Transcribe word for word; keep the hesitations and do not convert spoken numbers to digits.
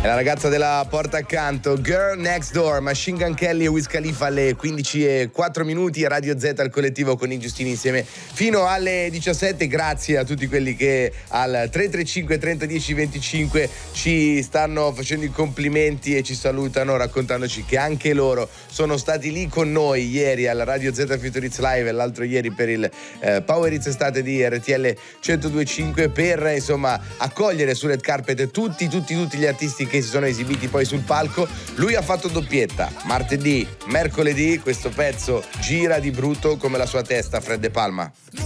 la ragazza della porta accanto, Girl Next Door, Machine Gun Kelly e Wiz Khalifa alle quindici e quattro minuti, Radio Z al collettivo con i Giustini insieme fino alle diciassette. Grazie a tutti quelli che al tre tre cinque trenta dieci venticinque ci stanno facendo i complimenti e ci salutano raccontandoci che anche loro sono stati lì con noi ieri alla Radio Z Future Hits Live e l'altro ieri per il eh, Power Hits Estate di R T L centodue e cinque per insomma accogliere su Red Carpet tutti tutti tutti gli artisti che si sono esibiti poi sul palco. Lui ha fatto doppietta martedì, mercoledì, questo pezzo gira di brutto come la sua testa, Fred De Palma.